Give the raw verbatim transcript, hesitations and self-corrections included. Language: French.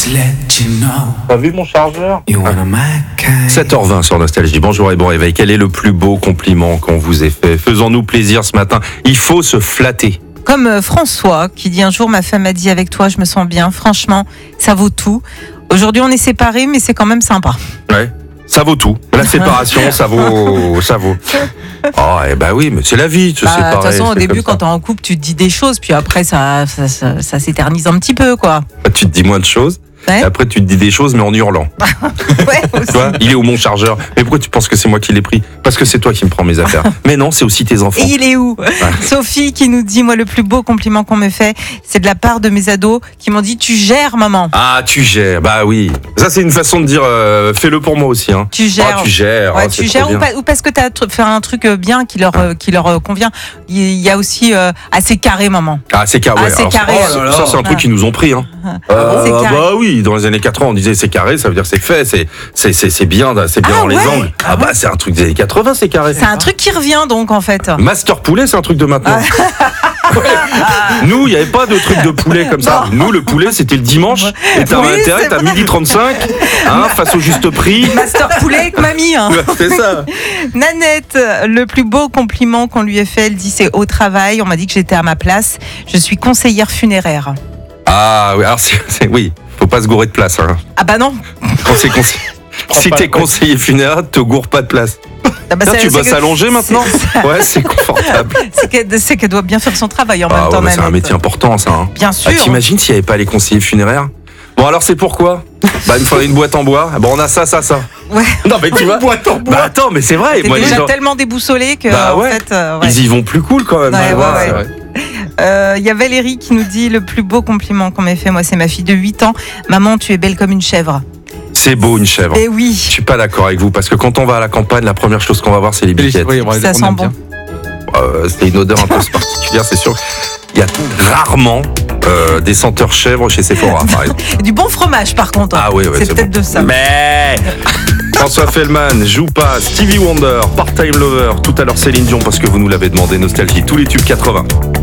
T'as vu mon chargeur? sept heures vingt sur Nostalgie. Bonjour et bon réveil. Quel est le plus beau compliment qu'on vous ait fait? Faisons-nous plaisir ce matin. Il faut se flatter. Comme euh, François qui dit un jour ma femme m'a dit avec toi je me sens bien. Franchement, ça vaut tout. Aujourd'hui on est séparés mais c'est quand même sympa. Ouais. Ça vaut tout. La séparation, ça vaut, ça vaut. Oh, eh ben oui, mais c'est la vie, de se Bah, séparer. de toute façon au c'est début comme quand t'es en couple tu te dis des choses puis après ça, ça, ça, ça s'éternise un petit peu quoi. ça. Tu te dis moins de choses. Ouais. Et après, tu te dis des choses, mais en hurlant. Ouais, aussi. Tu vois, il est où mon chargeur? Mais pourquoi tu penses que c'est moi qui l'ai pris? Parce que c'est toi qui me prends mes affaires. Mais non, c'est aussi tes enfants. Et il est où? Sophie qui nous dit moi le plus beau compliment qu'on me fait c'est de la part de mes ados qui m'ont dit tu gères maman. Ah, tu gères. Bah oui. Ça, c'est une façon de dire euh, fais-le pour moi aussi. Hein. Tu gères. Ah, tu gères. Ouais, Ah, tu c'est gères trop ou, bien. pas- ou parce que tu as fait un truc euh, bien qui leur, euh, qui leur euh, convient. Il y a aussi euh, assez carré maman. Ah, c'est carré. Ah, c'est Alors, carré. ça, Oh là ça, c'est un truc Ah. qu'ils nous ont pris. Hein. Euh, C'est carré. bah oui, dans les années quatre-vingts, on disait c'est carré, ça veut dire c'est fait, c'est c'est c'est c'est bien, c'est bien Ah dans les ouais. angles. Ah bah c'est un truc des années quatre-vingts, c'est carré. C'est un truc qui revient donc en fait. Master poulet, c'est un truc de maintenant. Ouais. Nous, il n'y avait pas de truc de poulet comme ça. Nous, le poulet, c'était le dimanche. Et t'as Oui, intérêt, c'est t'as vrai. midi trente-cinq, hein, face au juste prix. Master poulet avec mamie. Hein. Ouais, c'est ça. Nanette, le plus beau compliment qu'on lui ait fait, elle dit c'est au travail. On m'a dit que j'étais à ma place. Je suis conseillère funéraire. Ah oui, alors c'est, c'est- oui, faut pas se gourer de place. Hein. Ah bah non. Quand c'est conseil- si pas t'es la place. conseiller funéraire, te gourre pas de place. Ah bah, Tiens, c'est- tu c'est bosses que- allongé maintenant? c'est- Ouais, c'est confortable. C'est qu'elle, c'est qu'elle doit bien faire son travail en Ah même ouais, temps. mais c'est un Nanette. métier important, ça. Hein. Bien sûr. Ah, t'imagines s'il n'y avait pas les conseillers funéraires? Bon, alors c'est pourquoi? Bah, il me faudrait une boîte en bois. Bon, on a ça, ça, ça. Ouais. Non, mais tu vois. Boîte en bois. Bah, attends, mais c'est vrai. T'es Moi, les déjà gens, tellement déboussolé que Bah en ouais. fait, euh, ouais. ils y vont plus cool quand même. Ouais, tu ouais, vois, ouais. c'est vrai. Euh, Il y a Valérie qui nous dit le plus beau compliment qu'on m'ait fait. Moi, c'est ma fille de huit ans. Maman, tu es belle comme une chèvre. C'est beau, une chèvre. Eh oui. Je suis pas d'accord avec vous parce que quand on va à la campagne, la première chose qu'on va voir, c'est les biquettes. Oui, on- Ça on sent aime bon. bien. Euh, c'est une odeur un peu particulière, c'est sûr. Il y a rarement euh, des senteurs chèvres chez Sephora, par exemple. Du bon fromage, par contre. Ah oui, oui, c'est c'est peut-être bon. de ça. Mais François Fellman, joue pas, Stevie Wonder, Part-Time Lover, tout à l'heure Céline Dion parce que vous nous l'avez demandé, Nostalgie, tous les tubes quatre-vingts.